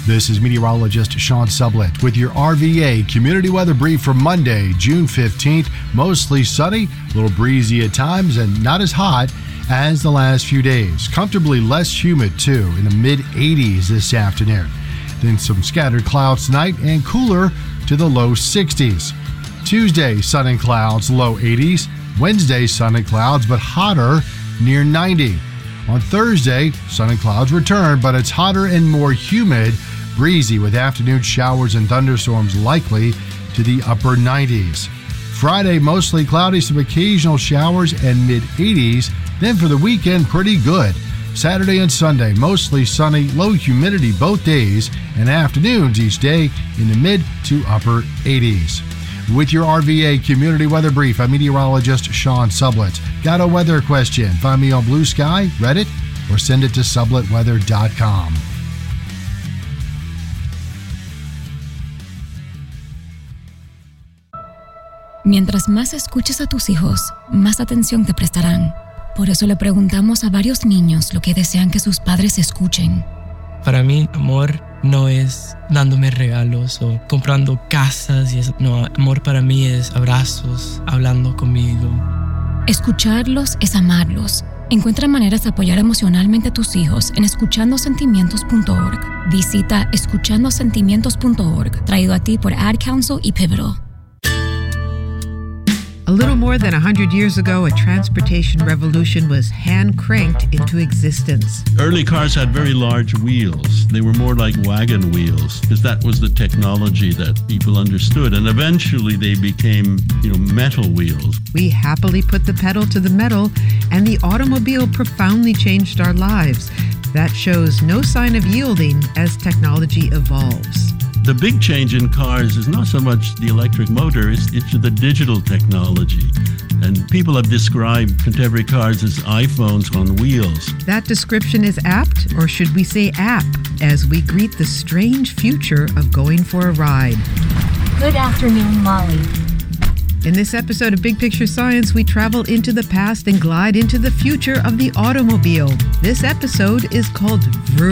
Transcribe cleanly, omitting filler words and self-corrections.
This is meteorologist Sean Sublett with your RVA Community Weather Brief for Monday, June 15th. Mostly sunny, a little breezy at times, and not as hot as the last few days. Comfortably less humid, too, in the mid-80s this afternoon. Then some scattered clouds tonight and cooler to the low 60s. Tuesday, sun and clouds, low 80s. Wednesday, sun and clouds, but hotter, near 90. On Thursday, sun and clouds return, but it's hotter and more humid, breezy with afternoon showers and thunderstorms likely to the upper 90s. Friday, mostly cloudy, some occasional showers and mid-80s. Then for the weekend, pretty good. Saturday and Sunday, mostly sunny, low humidity both days, and afternoons each day in the mid to upper 80s. With your RVA Community Weather Brief, I'm meteorologist Sean Sublett. Got a weather question? Find me on Blue Sky, Reddit, or send it to subletweather.com. Mientras más escuches a tus hijos, más atención te prestarán. Por eso le preguntamos a varios niños lo que desean que sus padres escuchen. Para mí, amor no es dándome regalos o comprando casas y eso. No, amor para mí es abrazos, hablando conmigo. Escucharlos es amarlos. Encuentra maneras de apoyar emocionalmente a tus hijos en escuchandosentimientos.org. Visita escuchandosentimientos.org, traído a ti por Ad Council y Pivotal. A little more than 100 years ago, a transportation revolution was hand-cranked into existence. Early cars had very large wheels. They were more like wagon wheels because that was the technology that people understood. And eventually they became, metal wheels. We happily put the pedal to the metal, and the automobile profoundly changed our lives. That shows no sign of yielding as technology evolves. The big change in cars is not so much the electric motor, it's the digital technology. And people have described contemporary cars as iPhones on wheels. That description is apt, or should we say app, as we greet the strange future of going for a ride. Good afternoon, Molly. In this episode of Big Picture Science, we travel into the past and glide into the future of the automobile. This episode is called Vroom.